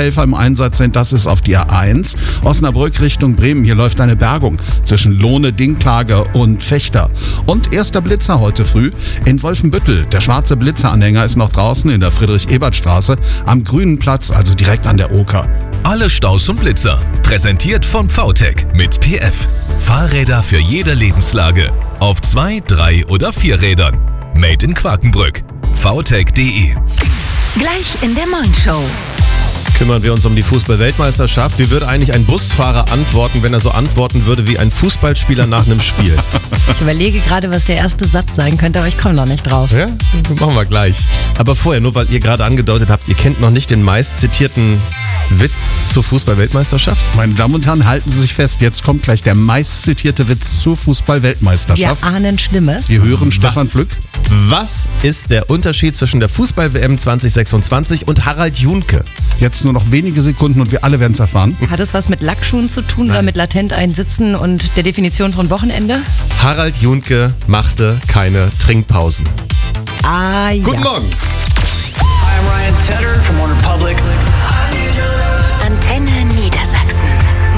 Rettungshelfer im Einsatz sind. Das ist auf die A1. Osnabrück Richtung Bremen. Hier läuft eine Bergung zwischen Lohne, Dinklage und Fechter. Und erster Blitzer heute früh in Wolfenbüttel. Der schwarze Blitzeranhänger ist noch draußen in der Friedrich-Ebert-Straße am Grünen Platz, also direkt an der Oker. Alle Staus und Blitzer. Präsentiert von VTEC mit PF. Fahrräder für jede Lebenslage. Auf 2, 3 oder 4 Rädern. Made in Quakenbrück. VTEC.de. Gleich in der Morning-Show. Kümmern wir uns um die Fußball-Weltmeisterschaft. Wie würde eigentlich ein Busfahrer antworten, wenn er so antworten würde wie ein Fußballspieler nach einem Spiel? Ich überlege gerade, was der erste Satz sein könnte, aber ich komme noch nicht drauf. Ja, machen wir gleich. Aber vorher, nur weil ihr gerade angedeutet habt, ihr kennt noch nicht den meist zitierten Witz zur Fußball-Weltmeisterschaft? Meine Damen und Herren, halten Sie sich fest, jetzt kommt gleich der meist zitierte Witz zur Fußball-Weltmeisterschaft. Wir ahnen Schlimmes. Wir hören Stefan Flück. Was ist der Unterschied zwischen der Fußball-WM 2026 und Harald Junke? Jetzt nur noch wenige Sekunden und wir alle werden es erfahren. Hat es was mit Lackschuhen zu tun oder mit latent einsitzen und der Definition von Wochenende? Harald Junke machte keine Trinkpausen. Ah ja. Guten Morgen. Hi, I'm Ryan Tedder.